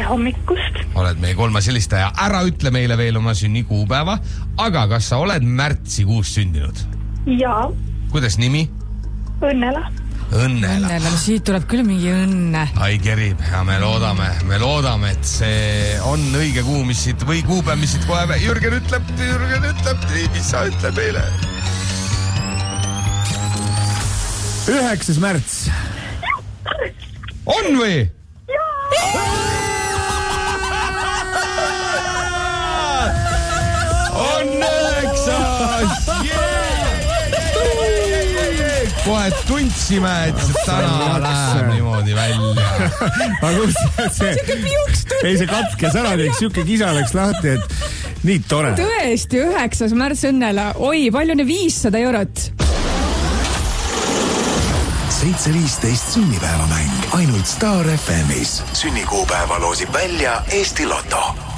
hommikust. Oled meie 3. helistaja. Ära ütle meile veel oma sünnikuupäeva, aga kas sa oled märtsikuus sündinud? Jaa. Kuidas nimi? Õnnela. Õnnela. Siit tuleb küll mingi õnne. Ai kerib ja me loodame, et see on õige kuu, mis siit või kuupäev, mis siit kohe Jürgen ütleb, mis sa ütleb meile? 9. märts. On või? On 9! Kohe tundsime, et täna läheb niimoodi välja. Aga kus see? Ei, see katkes ära, siuke kisa läks lahti, et nii tore. Tõesti, 9. märts Õnnela. Oi, palju on 500 eurot? 7.15 sünnipäevamäng ainult Star FM'is. Sünnikuupäeva loosib välja Eesti Loto.